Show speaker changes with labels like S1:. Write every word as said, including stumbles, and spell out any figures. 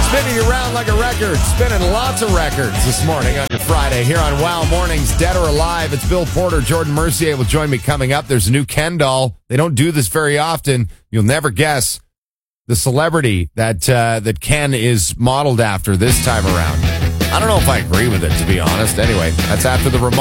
S1: Spinning around like a record, spinning lots of records this morning on your Friday here on Wow Mornings, Dead or Alive. It's Bill Porter. Jordan Mercier will join me coming up. There's a new Ken doll. They don't do this very often. You'll never guess the celebrity that uh, that Ken is modeled after this time around. I don't know if I agree with it, to be honest. Anyway, that's after the remote.